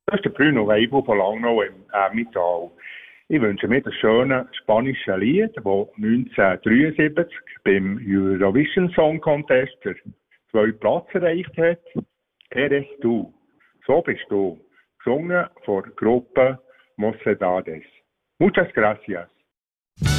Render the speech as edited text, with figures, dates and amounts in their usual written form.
Das ist der Bruno Weibel von Langnau im Emmental. Ich wünsche mir das schöne spanische Lied, das 1973 beim Eurovision Song Contest den 2. Platz erreicht hat. Eres du. So bist du. Gesungen von der Gruppe Mocedades. Muchas gracias.